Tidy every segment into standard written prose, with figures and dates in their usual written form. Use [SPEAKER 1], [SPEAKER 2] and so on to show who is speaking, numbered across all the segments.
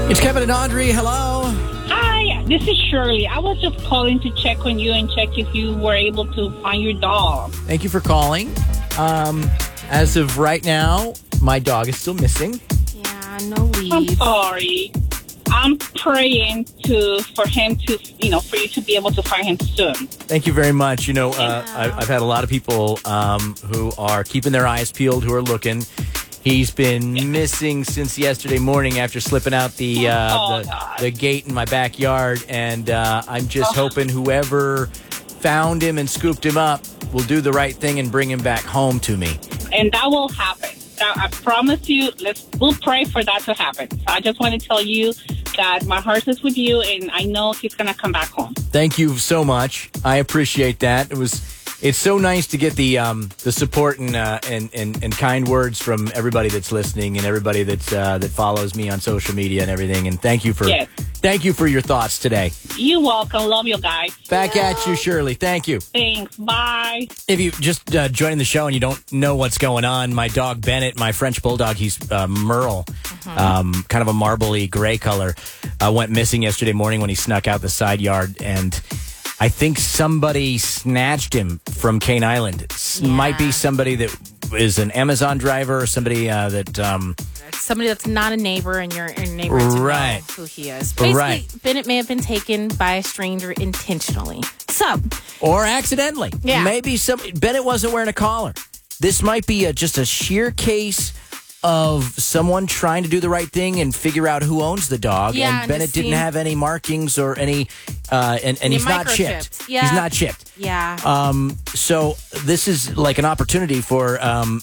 [SPEAKER 1] It's Kevin and Audrey. Hello.
[SPEAKER 2] Hi, this is Shirley. I was just calling to check on you and check if you were able to find your dog.
[SPEAKER 1] Thank you for calling. As of right now, my dog is still missing.
[SPEAKER 3] Yeah, no leads.
[SPEAKER 2] I'm sorry. I'm praying for him to, for you to be able to find him soon.
[SPEAKER 1] Thank you very much. I've had a lot of people who are keeping their eyes peeled, who are looking. He's been missing since yesterday morning after slipping out the gate in my backyard, and I'm just hoping whoever found him and scooped him up will do the right thing and bring him back home to me.
[SPEAKER 2] And that will happen. I promise you, we'll pray for that to happen. So I just want to tell you that my heart is with you, and I know he's going to come back home.
[SPEAKER 1] Thank you so much. I appreciate that. It's so nice to get the support and kind words from everybody that's listening and everybody that follows me on social media and everything. And thank you for your thoughts today.
[SPEAKER 2] You're welcome. Love you guys.
[SPEAKER 1] Back at you, Shirley. Thank you.
[SPEAKER 2] Thanks. Bye.
[SPEAKER 1] If you just joining the show and you don't know what's going on, my dog Bennett, my French bulldog, he's Merle, kind of a marbly gray color, went missing yesterday morning when he snuck out the side yard, and I think somebody snatched him from Cane Island. Might be somebody that is an Amazon driver or somebody
[SPEAKER 3] somebody that's not a neighbor and your neighbor to know who he is. Basically, Bennett may have been taken by a stranger intentionally.
[SPEAKER 1] Or accidentally.
[SPEAKER 3] Yeah.
[SPEAKER 1] Maybe Bennett wasn't wearing a collar. This might be just a sheer case of someone trying to do the right thing and figure out who owns the dog.
[SPEAKER 3] Yeah,
[SPEAKER 1] and Bennett didn't have any markings or any, and he's not chipped.
[SPEAKER 3] Yeah.
[SPEAKER 1] He's not chipped.
[SPEAKER 3] Yeah.
[SPEAKER 1] So this is like an opportunity for,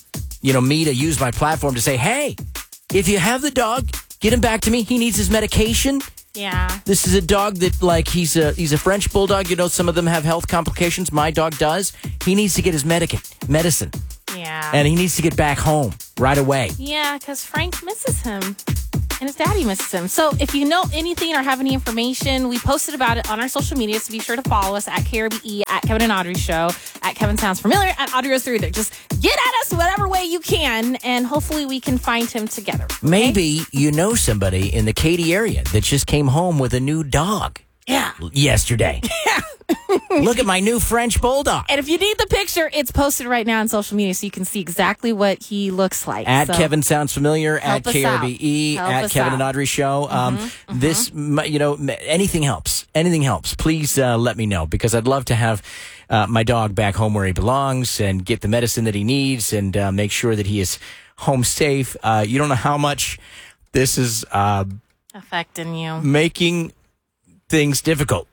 [SPEAKER 1] me to use my platform to say, hey, if you have the dog, get him back to me. He needs his medication.
[SPEAKER 3] Yeah.
[SPEAKER 1] This is a dog that, he's a French bulldog. Some of them have health complications. My dog does. He needs to get his medicine.
[SPEAKER 3] Yeah.
[SPEAKER 1] And he needs to get back home right away.
[SPEAKER 3] Yeah, because Frank misses him. And his daddy misses him. So if you know anything or have any information, we posted about it on our social media. So be sure to follow us at KRBE, at Kevin and Audrey Show, at Kevin Sounds Familiar, at Audrey Rose There. Just get at us whatever way you can, and hopefully we can find him together. Okay?
[SPEAKER 1] Maybe you know somebody in the Katy area that just came home with a new dog.
[SPEAKER 3] Yeah.
[SPEAKER 1] Yesterday. Yeah. Look at my new French bulldog.
[SPEAKER 3] And if you need the picture, it's posted right now on social media so you can see exactly what he looks like.
[SPEAKER 1] At Kevin Sounds Familiar, at KRBE, at Kevin and Audrey Show. This, anything helps. Anything helps. Please let me know, because I'd love to have my dog back home where he belongs and get the medicine that he needs and make sure that he is home safe. You don't know how much this is
[SPEAKER 3] affecting you.
[SPEAKER 1] Making things difficult.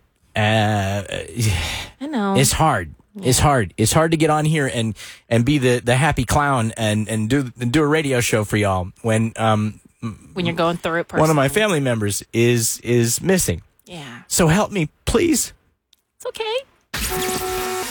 [SPEAKER 1] I
[SPEAKER 3] know.
[SPEAKER 1] It's hard. Yeah. It's hard. It's hard to get on here and be the happy clown and do a radio show for y'all when
[SPEAKER 3] you're going through it personally.
[SPEAKER 1] One of my family members is missing.
[SPEAKER 3] Yeah.
[SPEAKER 1] So help me, please.
[SPEAKER 3] It's okay.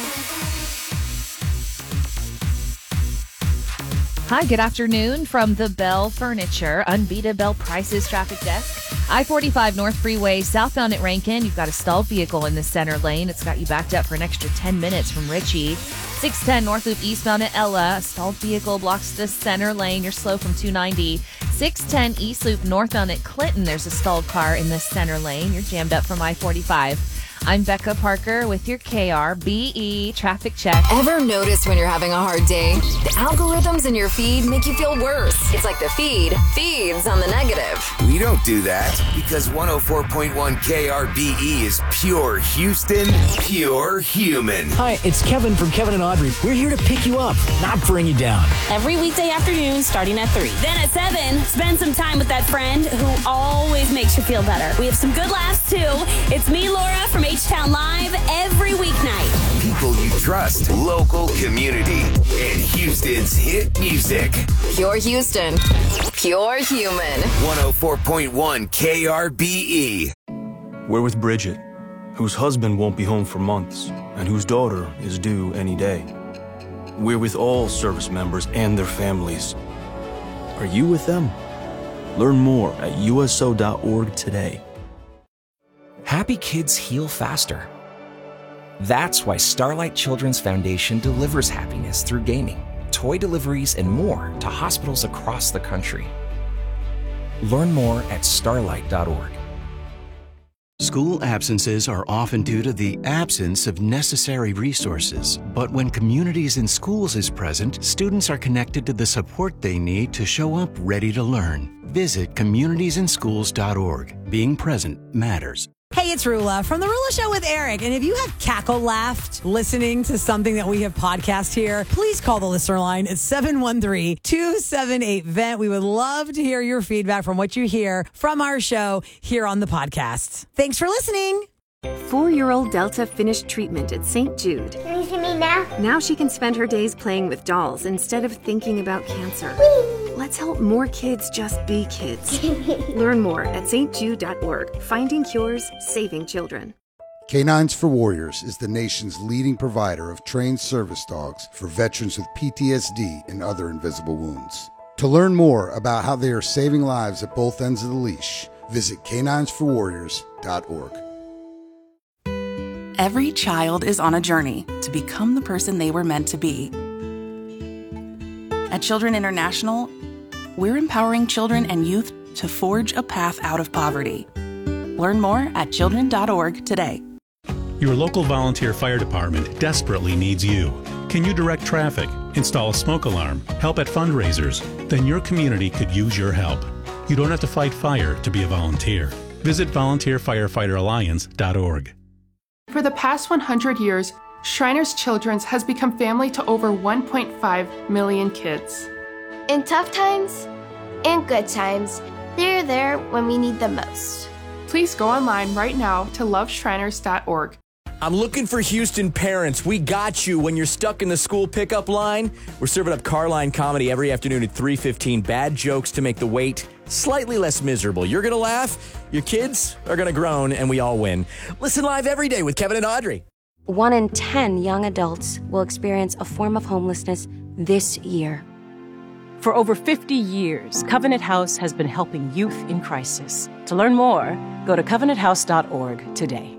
[SPEAKER 4] Hi, good afternoon from the Bell Furniture Unbeatable Prices Traffic Desk. I-45 North Freeway, southbound at Rankin. You've got a stalled vehicle in the center lane. It's got you backed up for an extra 10 minutes from Ritchie. 610 North Loop eastbound at Ella. A stalled vehicle blocks the center lane. You're slow from 290. 610 East Loop northbound at Clinton. There's a stalled car in the center lane. You're jammed up from I-45. I'm Becca Parker with your KRBE traffic check.
[SPEAKER 5] Ever notice when you're having a hard day, the algorithms in your feed make you feel worse? It's like the feed feeds on the negative.
[SPEAKER 6] We don't do that because 104.1 KRBE is pure Houston, pure human.
[SPEAKER 1] Hi, it's Kevin from Kevin and Audrey. We're here to pick you up, not bring you down.
[SPEAKER 7] Every weekday afternoon starting at 3. Then at 7, spend some time with that friend who always makes you feel better. We have some good laughs too. It's me, Laura, from H-Town Live every weeknight.
[SPEAKER 6] People you trust, local community, and Houston's hit music.
[SPEAKER 5] Pure Houston, pure human.
[SPEAKER 6] 104.1 KRBE.
[SPEAKER 8] We're with Bridget, whose husband won't be home for months and whose daughter is due any day. We're with all service members and their families. Are you with them? Learn more at USO.org today.
[SPEAKER 9] Happy kids heal faster. That's why Starlight Children's Foundation delivers happiness through gaming, toy deliveries, and more to hospitals across the country. Learn more at starlight.org.
[SPEAKER 10] School absences are often due to the absence of necessary resources. But when Communities in Schools is present, students are connected to the support they need to show up ready to learn. Visit communitiesinschools.org. Being present matters.
[SPEAKER 11] Hey, it's Rula from The Rula Show with Eric. And if you have cackle laughed listening to something that we have podcast here, please call the listener line at 713-278-VENT. We would love to hear your feedback from what you hear from our show here on the podcast. Thanks for listening.
[SPEAKER 12] 4-year-old Delta finished treatment at St. Jude.
[SPEAKER 13] Can you see me now?
[SPEAKER 12] Now she can spend her days playing with dolls instead of thinking about cancer. Let's help more kids just be kids. Learn more at stjude.org. Finding cures, saving children.
[SPEAKER 14] Canines for Warriors is the nation's leading provider of trained service dogs for veterans with PTSD and other invisible wounds. To learn more about how they are saving lives at both ends of the leash, visit caninesforwarriors.org.
[SPEAKER 15] Every child is on a journey to become the person they were meant to be. At Children International, we're empowering children and youth to forge a path out of poverty. Learn more at children.org today.
[SPEAKER 16] Your local volunteer fire department desperately needs you. Can you direct traffic, install a smoke alarm, help at fundraisers? Then your community could use your help. You don't have to fight fire to be a volunteer. Visit volunteerfirefighteralliance.org.
[SPEAKER 17] For the past 100 years, Shriners Children's has become family to over 1.5 million kids.
[SPEAKER 13] In tough times and good times, they're there when we need them most.
[SPEAKER 17] Please go online right now to loveshriners.org.
[SPEAKER 1] I'm looking for Houston parents. We got you when you're stuck in the school pickup line. We're serving up Carline comedy every afternoon at 3:15. Bad jokes to make the wait slightly less miserable. You're going to laugh, your kids are going to groan, and we all win. Listen live every day with Kevin and Audrey.
[SPEAKER 18] 1 in 10 young adults will experience a form of homelessness this year.
[SPEAKER 19] For over 50 years, Covenant House has been helping youth in crisis. To learn more, go to covenanthouse.org today.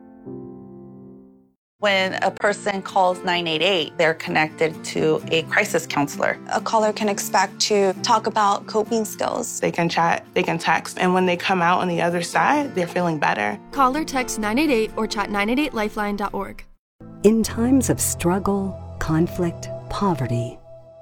[SPEAKER 20] When a person calls 988, they're connected to a crisis counselor.
[SPEAKER 21] A caller can expect to talk about coping skills.
[SPEAKER 22] They can chat, they can text, and when they come out on the other side, they're feeling better.
[SPEAKER 23] Call or text 988 or chat 988lifeline.org.
[SPEAKER 24] In times of struggle, conflict, poverty,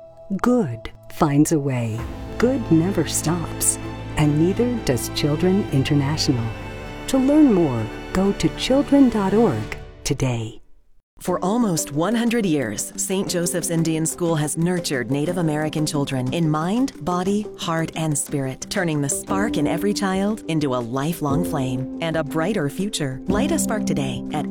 [SPEAKER 24] good finds a way. Good never stops, and neither does Children International. To learn more, go to children.org today.
[SPEAKER 25] For almost 100 years, St. Joseph's Indian School has nurtured Native American children in mind, body, heart, and spirit, turning the spark in every child into a lifelong flame and a brighter future. Light a spark today at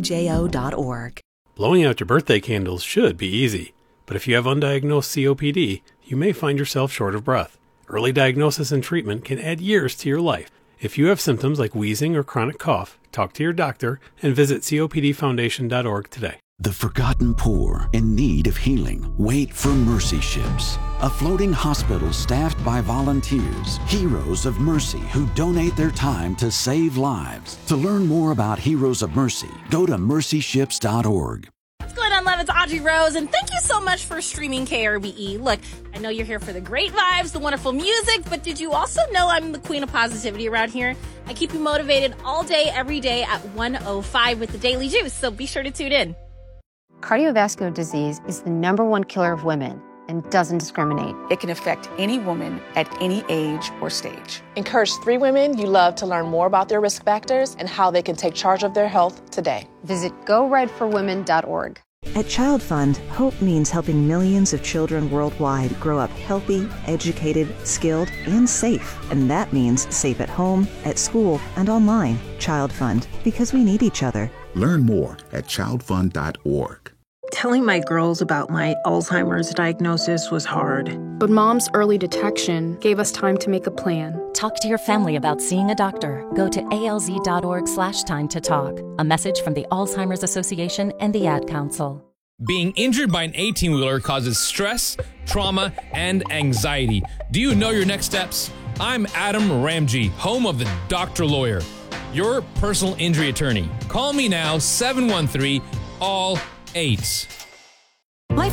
[SPEAKER 25] stjo.org.
[SPEAKER 26] Blowing out your birthday candles should be easy, but if you have undiagnosed COPD, you may find yourself short of breath. Early diagnosis and treatment can add years to your life. If you have symptoms like wheezing or chronic cough, talk to your doctor and visit copdfoundation.org today.
[SPEAKER 27] The forgotten poor in need of healing wait for Mercy Ships, a floating hospital staffed by volunteers, heroes of mercy who donate their time to save lives. To learn more about Heroes of Mercy, go to mercyships.org.
[SPEAKER 3] What's going on, love? It's Audrey Rose, and thank you so much for streaming KRBE. Look, I know you're here for the great vibes, the wonderful music, but did you also know I'm the queen of positivity around here? I keep you motivated all day, every day at 1:05 with the Daily Juice, so be sure to tune in.
[SPEAKER 28] Cardiovascular disease is the #1 killer of women and doesn't discriminate.
[SPEAKER 29] It can affect any woman at any age or stage.
[SPEAKER 30] Encourage 3 women you love to learn more about their risk factors and how they can take charge of their health today.
[SPEAKER 28] Visit GoRedForWomen.org.
[SPEAKER 31] At Child Fund, hope means helping millions of children worldwide grow up healthy, educated, skilled, and safe. And that means safe at home, at school, and online. Child Fund, because we need each other.
[SPEAKER 32] Learn more at childfund.org.
[SPEAKER 33] Telling my girls about my Alzheimer's diagnosis was hard.
[SPEAKER 34] But Mom's early detection gave us time to make a plan.
[SPEAKER 35] Talk to your family about seeing a doctor. Go to alz.org/time to talk. A message from the Alzheimer's Association and the Ad Council.
[SPEAKER 36] Being injured by an 18-wheeler causes stress, trauma, and anxiety. Do you know your next steps? I'm Adam Ramji, home of the Doctor Lawyer, your personal injury attorney. Call me now, 713-ALL-8.
[SPEAKER 37] Life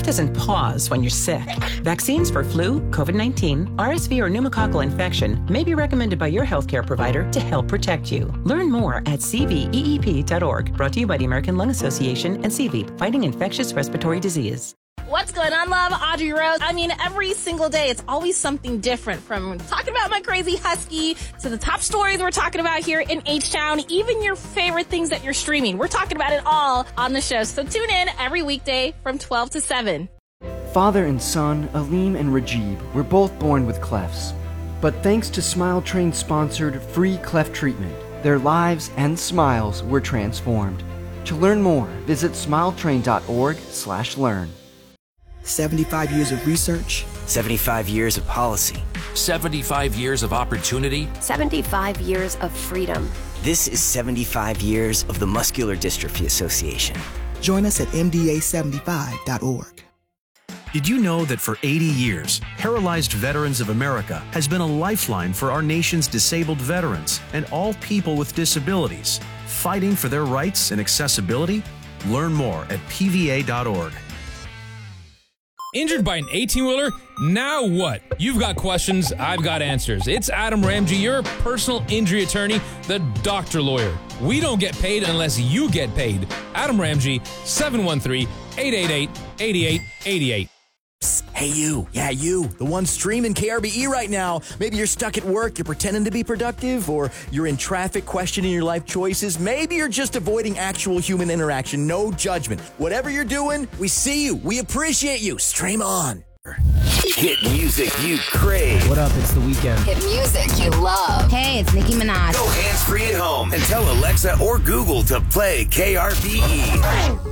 [SPEAKER 1] doesn't pause when you're sick. Vaccines for flu, COVID-19, RSV, or pneumococcal infection may be recommended by your healthcare provider to help protect you. Learn more at cveep.org. Brought to you by the American Lung Association and CVEEP, fighting infectious respiratory disease.
[SPEAKER 3] What's going on, love? Audrey Rose. I mean, every single day, it's always something different, from talking about my crazy husky to the top stories we're talking about here in H-Town, even your favorite things that you're streaming. We're talking about it all on the show. So tune in every weekday from 12 to 7.
[SPEAKER 2] Father and son, Aleem and Rajib, were both born with clefts. But thanks to Smile Train's sponsored free cleft treatment, their lives and smiles were transformed. To learn more, visit smiletrain.org/learn.
[SPEAKER 4] 75 years of research.
[SPEAKER 5] 75 years of policy.
[SPEAKER 6] 75 years of opportunity.
[SPEAKER 28] 75 years of freedom.
[SPEAKER 5] This is 75 years of the Muscular Dystrophy Association.
[SPEAKER 4] Join us at mda75.org.
[SPEAKER 7] Did you know that for 80 years, Paralyzed Veterans of America has been a lifeline for our nation's disabled veterans and all people with disabilities, fighting for their rights and accessibility? Learn more at pva.org.
[SPEAKER 36] Injured by an 18-wheeler? Now what? You've got questions, I've got answers. It's Adam Ramsey, your personal injury attorney, the doctor lawyer. We don't get paid unless you get paid. Adam Ramsey, 713-888-8888.
[SPEAKER 8] Hey you, yeah you, the one streaming KRBE right now. Maybe you're stuck at work, you're pretending to be productive, or you're in traffic questioning your life choices. Maybe you're just avoiding actual human interaction, no judgment. Whatever you're doing, we see you, we appreciate you. Stream on.
[SPEAKER 27] Hit music you crave.
[SPEAKER 9] What up, it's The Weeknd.
[SPEAKER 10] Hit music you love. Hey, it's Nicki Minaj.
[SPEAKER 27] Go hands-free at home and tell Alexa or Google to play KRBE.